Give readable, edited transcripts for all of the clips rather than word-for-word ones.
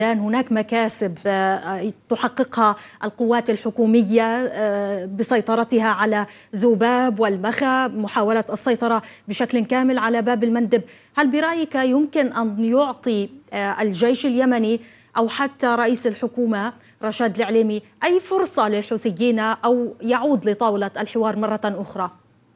هناك مكاسب تحققها القوات الحكومية بسيطرتها على ذوباب والمخا، محاولة السيطرة بشكل كامل على باب المندب. هل برأيك يمكن أن يعطي الجيش اليمني أو حتى رئيس الحكومة رشاد العليمي أي فرصة للحوثيين أو يعود لطاولة الحوار مرة أخرى؟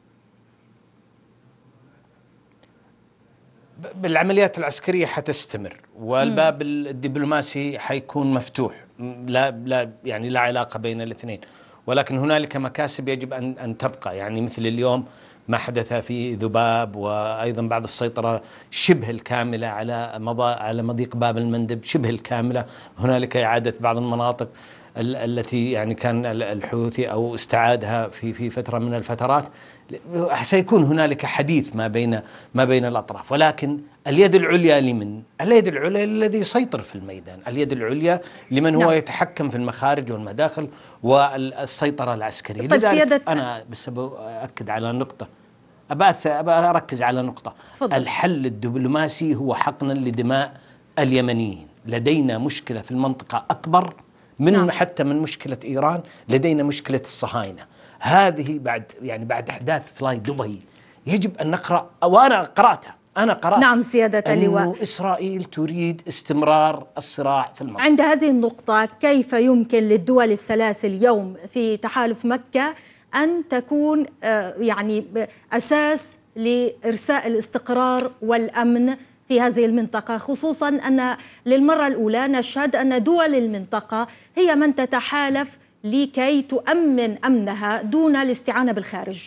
بالعمليات العسكرية حتستمر والباب الدبلوماسي حيكون مفتوح، لا يعني لا علاقة بين الاثنين، ولكن هنالك مكاسب يجب أن تبقى، يعني مثل اليوم ما حدث في ذباب، وأيضا بعد السيطرة شبه الكاملة على مضيق باب المندب شبه الكاملة. هنالك إعادة بعض المناطق التي يعني كان الحوثي أو استعادها في فترة من الفترات. سيكون هنالك حديث ما بين الأطراف، ولكن اليد العليا لمن؟ اليد العليا الذي يسيطر في الميدان، اليد العليا لمن هو يتحكم في المخارج والمداخل والسيطرة العسكرية. لذلك أنا بس أؤكد على نقطة، أبى أركز على نقطة. فضل. الحل الدبلوماسي هو حقنا لدماء اليمنيين. لدينا مشكلة في المنطقة أكبر من حتى من مشكلة إيران، لدينا مشكلة الصهاينة. هذه بعد أحداث فلاي دبي يجب أن نقرأ، وأنا قرأت نعم سيادة اللواء، أن إسرائيل تريد استمرار الصراع في المنطقة. عند هذه النقطة كيف يمكن للدول الثلاث اليوم في تحالف مكة أن تكون يعني أساس لإرساء الاستقرار والأمن في هذه المنطقة، خصوصا أن للمرة الأولى نشهد أن دول المنطقة هي من تتحالف لكي تؤمن أمنها دون الاستعانة بالخارج؟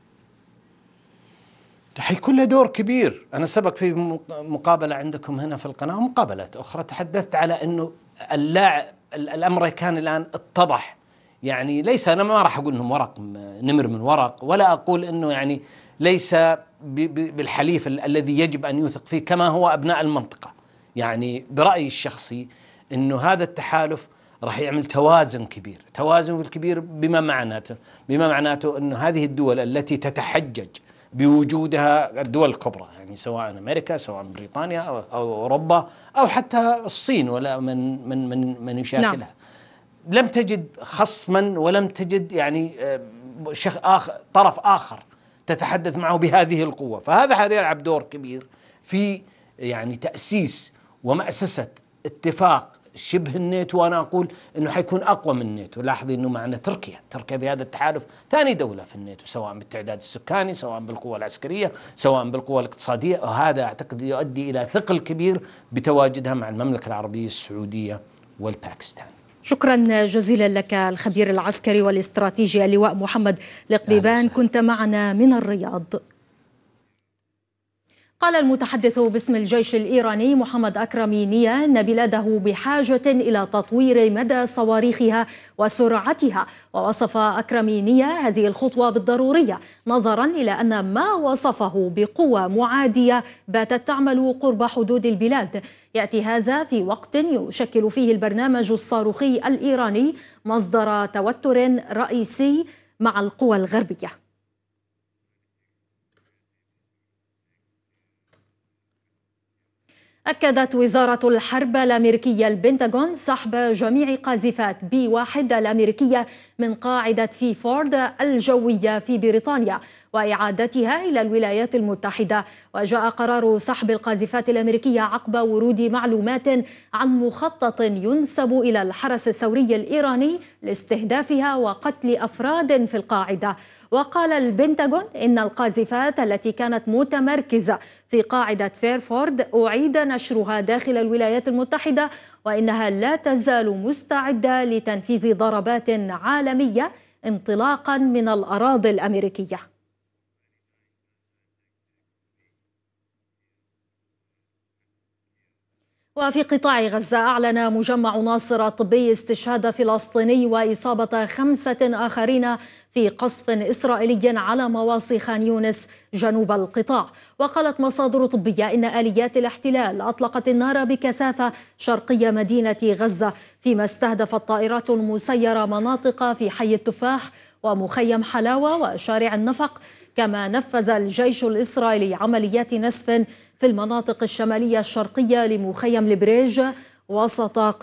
حيكون له دور كبير. أنا سبق في مقابلة عندكم هنا في القناة ومقابلات أخرى تحدثت على أنه الأمريكان الآن اتضح، يعني ليس، أنا ما راح أقول أنهم ورق نمر من ورق، ولا أقول أنه يعني ليس بالحليف الذي يجب أن يوثق فيه كما هو أبناء المنطقة. يعني برأيي الشخصي أنه هذا التحالف راح يعمل توازن كبير، توازن الكبير بما معناته أنه هذه الدول التي تتحجج بوجودها، الدول الكبرى يعني سواء أمريكا سواء بريطانيا أو أوروبا أو حتى الصين ولا من يشاكلها، لم تجد خصما ولم تجد يعني طرف آخر تتحدث معه بهذه القوة. فهذا يلعب دور كبير في يعني تأسيس ومأسسة اتفاق شبه الناتو، وأنا أقول أنه حيكون أقوى من الناتو. لاحظي أنه معنا تركيا في هذا التحالف ثاني دولة في الناتو، سواء بالتعداد السكاني سواء بالقوة العسكرية سواء بالقوة الاقتصادية، وهذا أعتقد يؤدي إلى ثقل كبير بتواجدها مع المملكة العربية السعودية والباكستان. شكرا جزيلا لك الخبير العسكري والاستراتيجي اللواء محمد القبيبان، كنت معنا من الرياض. قال المتحدث باسم الجيش الإيراني محمد أكرمي نيا أن بلاده بحاجة إلى تطوير مدى صواريخها وسرعتها، ووصف أكرمي نيا هذه الخطوة بالضرورية نظرا إلى أن ما وصفه بقوة معادية باتت تعمل قرب حدود البلاد. يأتي هذا في وقت يشكل فيه البرنامج الصاروخي الإيراني مصدر توتر رئيسي مع القوى الغربية. أكدت وزارة الحرب الأمريكية البنتاغون سحب جميع قاذفات B-1 الأمريكية من قاعدة فورد الجوية في بريطانيا وإعادتها إلى الولايات المتحدة. وجاء قرار سحب القاذفات الأمريكية عقب ورود معلومات عن مخطط ينسب إلى الحرس الثوري الإيراني لاستهدافها وقتل أفراد في القاعدة. وقال البنتاغون إن القاذفات التي كانت متمركزة في قاعدة فيرفورد أعيد نشرها داخل الولايات المتحدة، وإنها لا تزال مستعدة لتنفيذ ضربات عالمية انطلاقا من الأراضي الأمريكية. وفي قطاع غزة أعلن مجمع ناصر الطبي استشهاد فلسطيني وإصابة 5 آخرين في قصف إسرائيلي على مواصي خان يونس جنوب القطاع. وقالت مصادر طبية إن آليات الاحتلال أطلقت النار بكثافة شرقي مدينة غزة، فيما استهدفت طائرات مسيرة مناطق في حي التفاح ومخيم حلاوة وشارع النفق. كما نفذ الجيش الإسرائيلي عمليات نسف في المناطق الشمالية الشرقية لمخيم البريج وسط